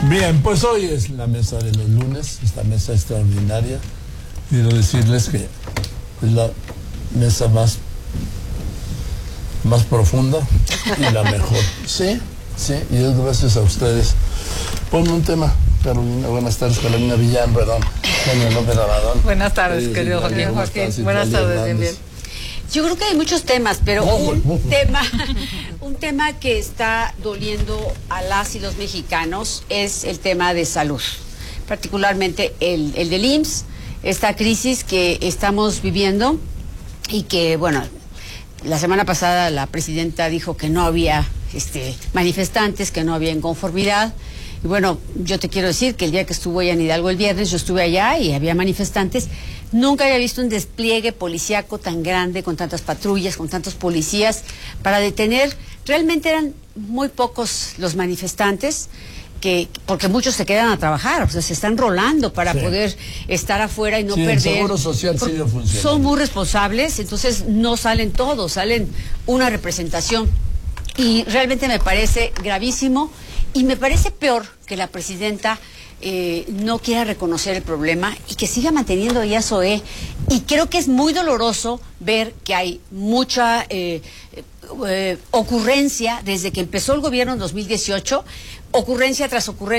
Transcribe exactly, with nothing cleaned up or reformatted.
Bien, pues hoy es la mesa de los lunes, esta mesa extraordinaria. Quiero decirles que es la mesa más, más profunda y la mejor. Sí, sí, y es gracias a ustedes. Ponme un tema, Carolina. Buenas tardes, Carolina Villán, perdón. Daniel López Rabadón. Buenas tardes, eh, querido Joaquín. Joaquín. Buenas tardes, bien, bien. Yo creo que hay muchos temas, pero un tema, un tema que está doliendo a las y los mexicanos es el tema de salud, particularmente el, el del I M S S, esta crisis que estamos viviendo y que, bueno, la semana pasada la presidenta dijo que no había este, manifestantes, que no había inconformidad. Y bueno, yo te quiero decir que el día que estuvo ella en Hidalgo el viernes, yo estuve allá y había manifestantes. Nunca había visto un despliegue policíaco tan grande, con tantas patrullas, con tantos policías, para detener. Realmente eran muy pocos los manifestantes, que porque muchos se quedan a trabajar, o sea, se están rolando para sí. poder estar afuera y no sí, perder. El Seguro Social sigue funcionando. Son muy responsables, entonces no salen todos, salen una representación. Y realmente me parece gravísimo. Y me parece peor que la presidenta eh, no quiera reconocer el problema y que siga manteniendo I A S O E. Y creo que es muy doloroso ver que hay mucha eh, eh, ocurrencia desde que empezó el gobierno en dos mil dieciocho, ocurrencia tras ocurrencia.